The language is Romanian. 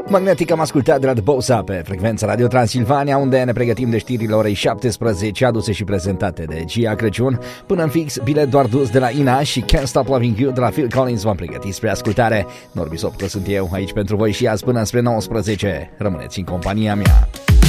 Magnetic am ascultat de la The Bossa pe frecvența Radio Transilvania, unde ne pregătim de știrile orei 17, aduse și prezentate de Gia Crăciun. Până în fix, bilet doar dus de la Ina și Can't Stop Loving You de la Phil Collins v-am pregătit spre ascultare. Norbi Sopcă sunt eu aici pentru voi și azi până spre 19. Rămâneți în compania mea.